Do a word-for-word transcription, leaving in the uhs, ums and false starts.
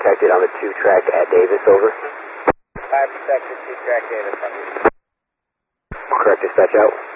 detected on the two-track at Davis, over. five detected, two-track Davis, on you. Correct, dispatch out.